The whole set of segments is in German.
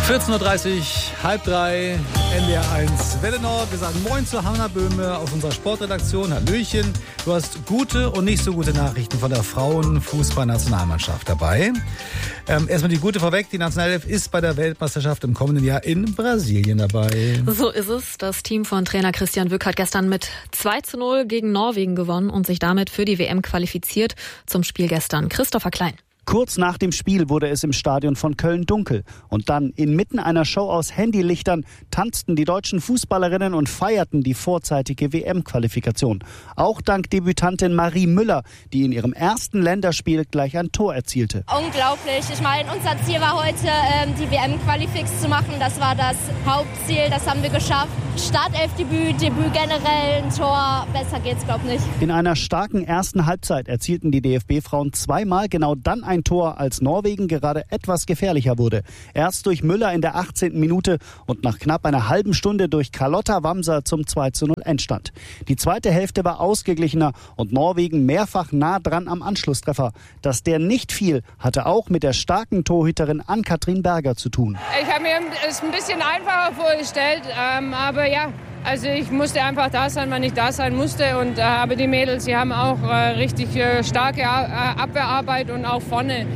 14.30 Uhr, halb drei, NDR 1 Welle Nord. Wir sagen Moin zu Hanna Böhme aus unserer Sportredaktion. Hallöchen. Du hast gute und nicht so gute Nachrichten von der Frauenfußballnationalmannschaft dabei. Erstmal die gute vorweg. Die Nationalelf ist bei der Weltmeisterschaft im kommenden Jahr in Brasilien dabei. So ist es. Das Team von Trainer Christian Wück hat gestern mit 2:0 gegen Norwegen gewonnen und sich damit für die WM qualifiziert. Zum Spiel gestern Christopher Klein. Kurz nach dem Spiel wurde es im Stadion von Köln dunkel. Und dann, inmitten einer Show aus Handylichtern, tanzten die deutschen Fußballerinnen und feierten die vorzeitige WM-Qualifikation. Auch dank Debütantin Marie Müller, die in ihrem ersten Länderspiel gleich ein Tor erzielte. Unglaublich. Ich meine, unser Ziel war heute, die WM-Qualifix zu machen. Das war das Hauptziel, das haben wir geschafft. Startelfdebüt, Debüt generell, ein Tor. Besser geht's, glaube ich, nicht. In einer starken ersten Halbzeit erzielten die DFB-Frauen zweimal genau dann ein Tor, als Norwegen gerade etwas gefährlicher wurde. Erst durch Müller in der 18. Minute und nach knapp einer halben Stunde durch Carlotta Wamser zum 2:0 Endstand. Die zweite Hälfte war ausgeglichener und Norwegen mehrfach nah dran am Anschlusstreffer. Dass der nicht fiel, hatte auch mit der starken Torhüterin Ann-Kathrin Berger zu tun. Ich habe mir es ein bisschen einfacher vorgestellt, aber ja, also ich musste einfach da sein, wann ich da sein musste. Und aber die Mädels, die haben auch richtig starke Abwehrarbeit und auch vorne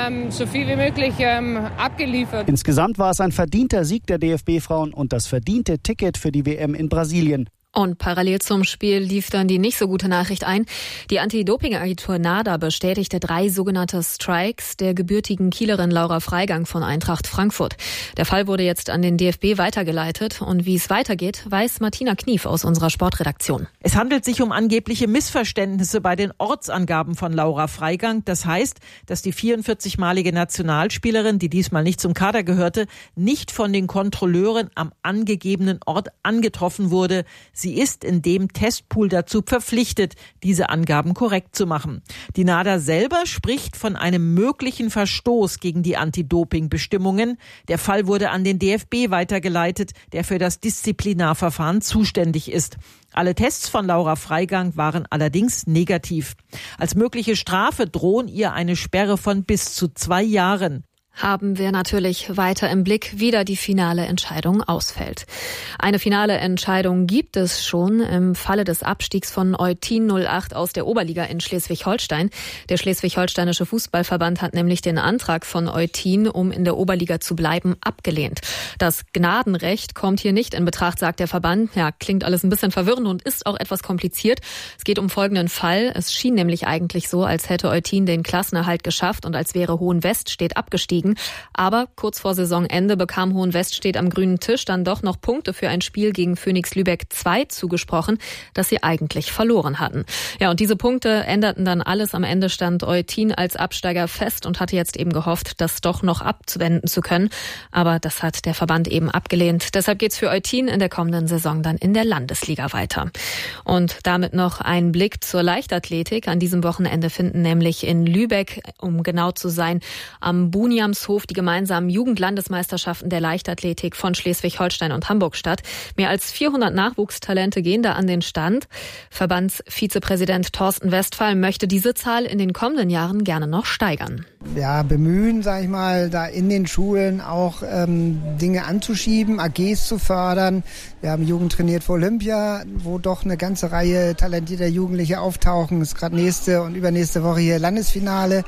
so viel wie möglich abgeliefert. Insgesamt war es ein verdienter Sieg der DFB-Frauen und das verdiente Ticket für die WM in Brasilien. Und parallel zum Spiel lief dann die nicht so gute Nachricht ein. Die Anti-Doping-Agentur NADA bestätigte 3 sogenannte Strikes der gebürtigen Kielerin Laura Freigang von Eintracht Frankfurt. Der Fall wurde jetzt an den DFB weitergeleitet. Und wie es weitergeht, weiß Martina Knief aus unserer Sportredaktion. Es handelt sich um angebliche Missverständnisse bei den Ortsangaben von Laura Freigang. Das heißt, dass die 44-malige Nationalspielerin, die diesmal nicht zum Kader gehörte, nicht von den Kontrolleuren am angegebenen Ort angetroffen wurde. Sie ist in dem Testpool dazu verpflichtet, diese Angaben korrekt zu machen. Die NADA selber spricht von einem möglichen Verstoß gegen die Anti-Doping-Bestimmungen. Der Fall wurde an den DFB weitergeleitet, der für das Disziplinarverfahren zuständig ist. Alle Tests von Laura Freigang waren allerdings negativ. Als mögliche Strafe drohen ihr eine Sperre von bis zu 2 Jahren. Haben wir natürlich weiter im Blick, wie da die finale Entscheidung ausfällt. Eine finale Entscheidung gibt es schon im Falle des Abstiegs von Eutin 08 aus der Oberliga in Schleswig-Holstein. Der Schleswig-Holsteinische Fußballverband hat nämlich den Antrag von Eutin, um in der Oberliga zu bleiben, abgelehnt. Das Gnadenrecht kommt hier nicht in Betracht, sagt der Verband. Ja, klingt alles ein bisschen verwirrend und ist auch etwas kompliziert. Es geht um folgenden Fall. Es schien nämlich eigentlich so, als hätte Eutin den Klassenerhalt geschafft und als wäre Hohenwestedt abgestiegen. Aber kurz vor Saisonende bekam Hohenwestedt am grünen Tisch dann doch noch Punkte für ein Spiel gegen Phoenix Lübeck 2 zugesprochen, das sie eigentlich verloren hatten. Ja, und diese Punkte änderten dann alles. Am Ende stand Eutin als Absteiger fest und hatte jetzt eben gehofft, das doch noch abzuwenden zu können. Aber das hat der Verband eben abgelehnt. Deshalb geht's für Eutin in der kommenden Saison dann in der Landesliga weiter. Und damit noch ein Blick zur Leichtathletik. An diesem Wochenende finden nämlich in Lübeck, um genau zu sein, am Buniamshof die gemeinsamen Jugendlandesmeisterschaften der Leichtathletik von Schleswig-Holstein und Hamburg statt. Mehr als 400 Nachwuchstalente gehen da an den Stand. Verbandsvizepräsident Thorsten Westphal möchte diese Zahl in den kommenden Jahren gerne noch steigern. Ja, bemühen, sage ich mal, da in den Schulen auch Dinge anzuschieben, AGs zu fördern. Wir haben Jugend trainiert für Olympia, wo doch eine ganze Reihe talentierter Jugendliche auftauchen. Es ist gerade nächste und übernächste Woche hier Landesfinale.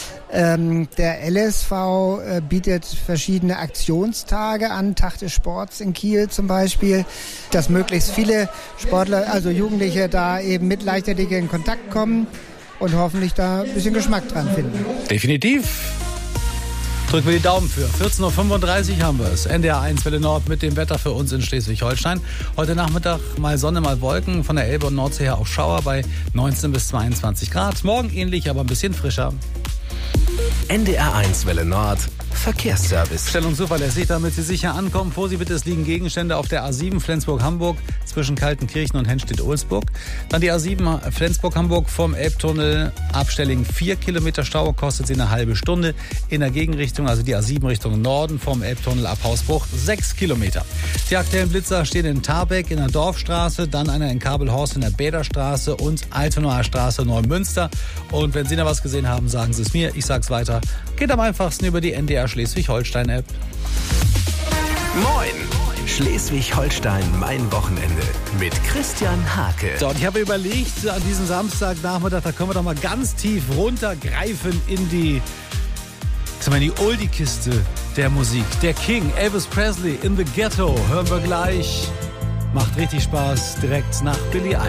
Der LSV bietet verschiedene Aktionstage an, Tag des Sports in Kiel zum Beispiel, dass möglichst viele Sportler, also Jugendliche, da eben mit Leichtathletik in Kontakt kommen und hoffentlich da ein bisschen Geschmack dran finden. Definitiv. Drücken wir die Daumen für. 14.35 Uhr haben wir es. NDR 1 Welle Nord mit dem Wetter für uns in Schleswig-Holstein. Heute Nachmittag mal Sonne, mal Wolken. Von der Elbe und Nordsee her auch Schauer bei 19 bis 22 Grad. Morgen ähnlich, aber ein bisschen frischer. NDR 1 Welle Nord Verkehrsservice. Stellung zuverlässig, damit Sie sicher ankommen. Vorsicht, es liegen Gegenstände auf der A7 Flensburg-Hamburg zwischen Kaltenkirchen und Hennstedt-Ohlsburg. Dann die A7 Flensburg-Hamburg vom Elbtunnel Abstelling 4 Kilometer Stau, kostet Sie eine halbe Stunde. In der Gegenrichtung, also die A7 Richtung Norden vom Elbtunnel ab Hausbruch 6 Kilometer. Die aktuellen Blitzer stehen in Tarbeck in der Dorfstraße, dann einer in Kabelhorst in der Bäderstraße und Altonaer Straße Neumünster. Und wenn Sie da was gesehen haben, sagen Sie es mir. Ich sag's weiter. Geht am einfachsten über die NDR Schleswig-Holstein-App. Moin! Schleswig-Holstein, mein Wochenende mit Christian Hake. So, und ich habe überlegt, an diesem Samstagnachmittag, da können wir doch mal ganz tief runtergreifen in die Oldie-Kiste der Musik. Der King, Elvis Presley, In the Ghetto, hören wir gleich. Macht richtig Spaß, direkt nach Billie Eilish.